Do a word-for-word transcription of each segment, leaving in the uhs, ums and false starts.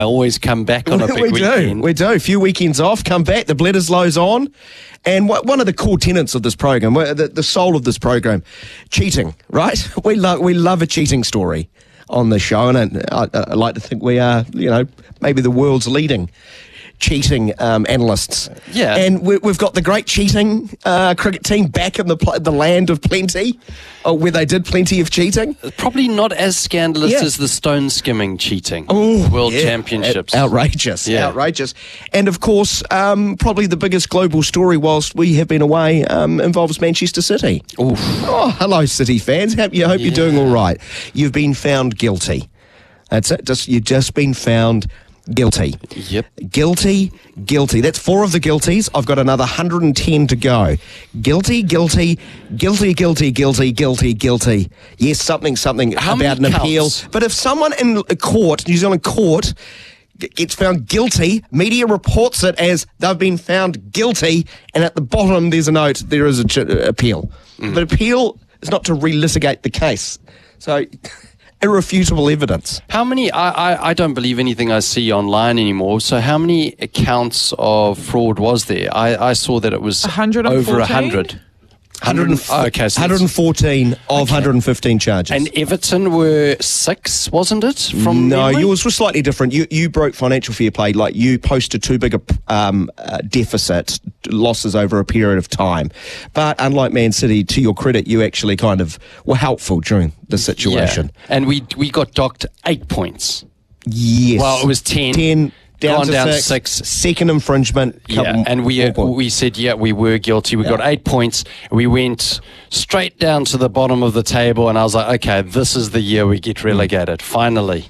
I always come back on a big we weekend. do, we do. A few weekends off, come back, the Bledisloe's on. And what, one of the core tenets of this program, the, the soul of this program, cheating, right? We love we love a cheating story on the show, and I, I like to think we are, you know, maybe the world's leading cheating um, analysts. Yeah. And we, we've got the great cheating uh, cricket team back in the pl- the land of plenty, uh, where they did plenty of cheating. Probably not as scandalous Yeah. as the stone skimming cheating. Oh, World yeah. Championships. Out- outrageous, Yeah. outrageous. And of course, um, probably the biggest global story whilst we have been away um, involves Manchester City. Oof. Oh, hello, City fans. Hope you hope Yeah. you're doing all right. You've been found guilty. That's it. Just you've just been found guilty. Yep. Guilty, guilty. That's four of the guilties. I've got another one hundred ten to go. Guilty, guilty, guilty, guilty, guilty, guilty, guilty. Yes, something, something How about an many appeal. counts? But if someone in a court, New Zealand court, g- gets found guilty, media reports it as they've been found guilty, and at the bottom there's a note, there is a ch- appeal. Mm. But appeal is not to relitigate the case. So, irrefutable evidence. How many, I, I, I don't believe anything I see online anymore, so how many accounts of fraud was there? I, I saw that it was one hundred over fourteen? one hundred. one hundred, oh, okay, so one hundred fourteen of one hundred fifteen charges. and Everton were six, wasn't it? From no, memory? yours was slightly different. You you broke financial fair play, like you posted too big a um, uh, deficit, losses over a period of time. But unlike Man City, to your credit, you actually kind of were helpful during the situation. Yeah. And we we got docked eight points. Yes. Well, it was ten. ten down Gone to down to six. six. Second infringement. Yeah, couple and we more uh, points. we said, yeah, we were guilty. We got eight points. We went straight down to the bottom of the table, and I was like, okay, this is the year we get relegated, finally.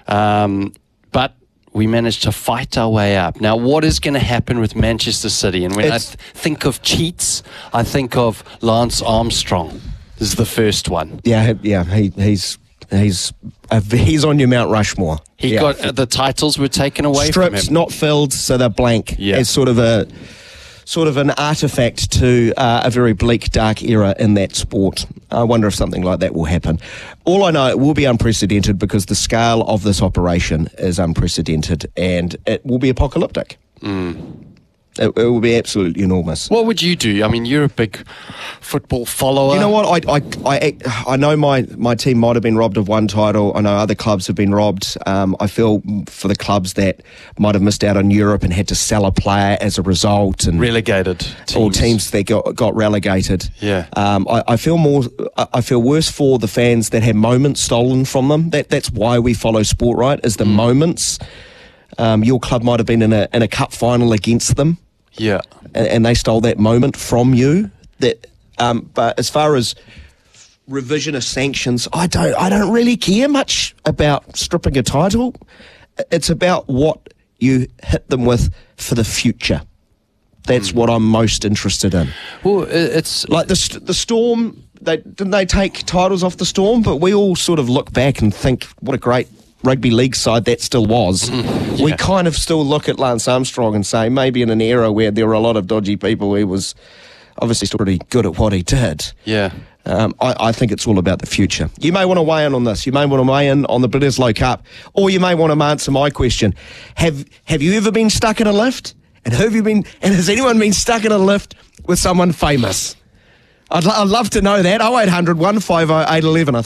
Um, but we managed to fight our way up. Now, what is going to happen with Manchester City? And when It's- I th- think of cheats, I think of Lance Armstrong. This is the first one. Yeah, yeah. He, he's he's uh, he's on your Mount Rushmore. He Yeah. got uh, the titles were taken away from strips him. not filled, so they're blank. Yeah. It's sort of a sort of an artifact to uh, a very bleak, dark era in that sport. I wonder if something like that will happen. All I know, it will be unprecedented because the scale of this operation is unprecedented, and it will be apocalyptic. It, it will be absolutely enormous. What would you do? I mean, you're a big football follower. You know what? I, I, I, I know my, my team might have been robbed of one title. I know other clubs have been robbed. Um, I feel for the clubs that might have missed out on Europe and had to sell a player as a result, and Relegated teams. or teams that got, got relegated. Yeah. Um, I, I feel more. I I feel worse for the fans that had moments stolen from them. That that's why we follow sport, right? Is the Mm. moments. Um, your club might have been in a in a cup final against them, Yeah. and, and they stole that moment from you. That, um, but as far as revisionist sanctions, I don't, I don't really care much about stripping a title. It's about what you hit them with for the future. That's what I'm most interested in. Well, i- it's Like the st- the Storm, they didn't they take titles off the Storm, but we all sort of look back and think, what a great rugby league side that still was. We kind of still look at Lance Armstrong and say, maybe in an era where there were a lot of dodgy people, he was obviously still pretty good at what he did. yeah. Um, I, I think it's all about the future. You may want to weigh in on this. You may want to weigh in on the Bledisloe Cup, or you may want to answer my question. Have Have you ever been stuck in a lift? And have you been? And has anyone been stuck in a lift with someone famous? I'd, lo- I'd love to know that. oh eight hundred, one five oh, eight one one.